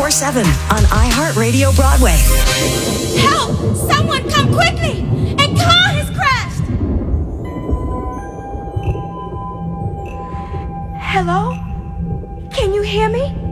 24/7 on iHeartRadio Broadway. Help! Someone come quickly! A car has crashed! Hello? Can you hear me?